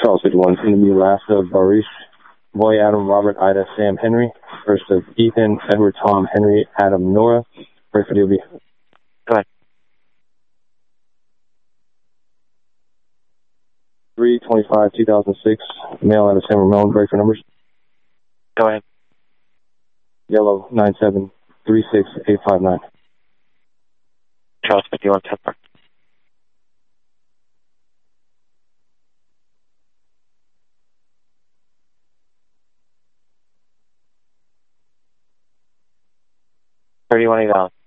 Charles 51, going to be last of Barish, Boy, Adam, Robert, Ida, Sam, Henry. First of Ethan, Edward, Tom, Henry, Adam, Nora. Break for DOB. Go ahead. 3/25/2006, male out of San Ramon. Break for numbers. Go ahead. Yellow 9736859. Charles 51, 10 Park. $31 valid.